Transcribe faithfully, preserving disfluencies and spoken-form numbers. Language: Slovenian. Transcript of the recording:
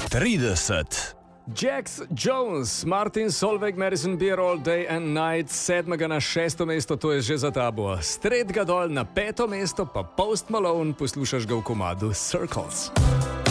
trideset. Jax Jones, Martin Solveig, Madison Beer All Day and Night, sedmega na šesto mesto, to je že za tabo. S tretjega dol na peto mesto pa Post Malone, poslušaš ga v komadu Circles.